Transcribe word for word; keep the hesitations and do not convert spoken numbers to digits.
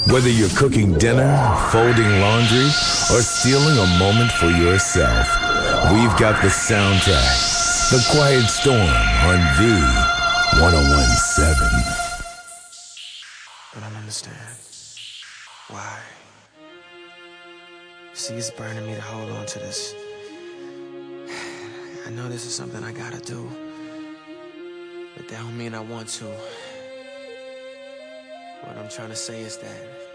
Whether you're cooking dinner, folding laundry, or stealing a moment for yourself, we've got the soundtrack. The Quiet Storm on V ten seventeen. I don't understand. Why? See, it's burning me to hold on to this. I know this is something I gotta do, but that don't mean I want to. What I'm trying to say is that